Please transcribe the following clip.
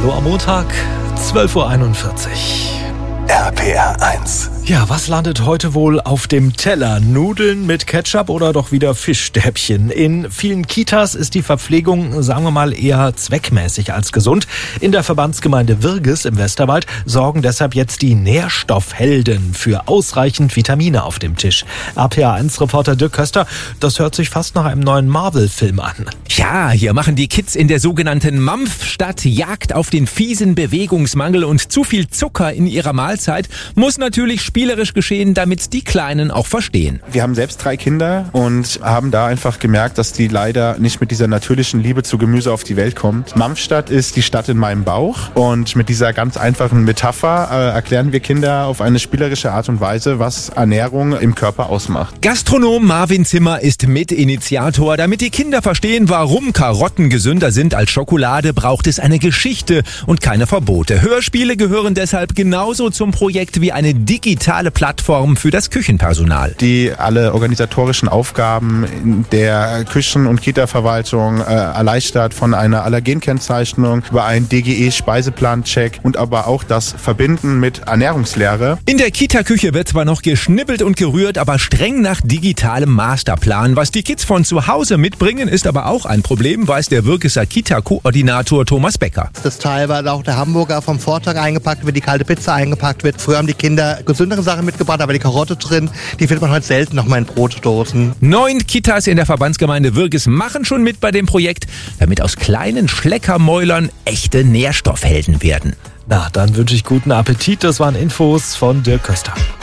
Hallo am Montag, 12.41 Uhr. RPR 1. Ja, was landet heute wohl auf dem Teller? Nudeln mit Ketchup oder doch wieder Fischstäbchen? In vielen Kitas ist die Verpflegung, sagen wir mal, eher zweckmäßig als gesund. In der Verbandsgemeinde Wirges im Westerwald sorgen deshalb jetzt die Nährstoffhelden für ausreichend Vitamine auf dem Tisch. RPR1-Reporter Dirk Köster, das hört sich fast nach einem neuen Marvel-Film an. Ja, hier machen die Kids in der sogenannten Mampfstadt Jagd auf den fiesen Bewegungsmangel und zu viel Zucker in ihrer Mahlzeit muss natürlich spielerisch geschehen, damit die Kleinen auch verstehen. Wir haben selbst 3 Kinder und haben da einfach gemerkt, dass die leider nicht mit dieser natürlichen Liebe zu Gemüse auf die Welt kommt. Mampfstadt ist die Stadt in meinem Bauch und mit dieser ganz einfachen Metapher erklären wir Kinder auf eine spielerische Art und Weise, was Ernährung im Körper ausmacht. Gastronom Marvin Zimmer ist Mitinitiator. Damit die Kinder verstehen, warum Karotten gesünder sind als Schokolade, braucht es eine Geschichte und keine Verbote. Hörspiele gehören deshalb genauso zum Projekt wie eine digitale Plattform für das Küchenpersonal. Die alle organisatorischen Aufgaben in der Küchen- und Kita-Verwaltung erleichtert, von einer Allergenkennzeichnung über einen DGE-Speiseplan-Check und aber auch das Verbinden mit Ernährungslehre. In der Kita-Küche wird zwar noch geschnippelt und gerührt, aber streng nach digitalem Masterplan. Was die Kids von zu Hause mitbringen, ist aber auch ein Problem, weiß der Wirgeser Kita-Koordinator Thomas Becker. Das teilweise auch der Hamburger vom Vortag eingepackt wird, die kalte Pizza eingepackt wird. Früher haben die Kinder gesündere Sachen mitgebracht, aber die Karotte drin, die findet man heute selten noch mal in Brotdosen. 9 Kitas in der Verbandsgemeinde Wirges machen schon mit bei dem Projekt, damit aus kleinen Schleckermäulern echte Nährstoffhelden werden. Na, dann wünsche ich guten Appetit. Das waren Infos von Dirk Köster.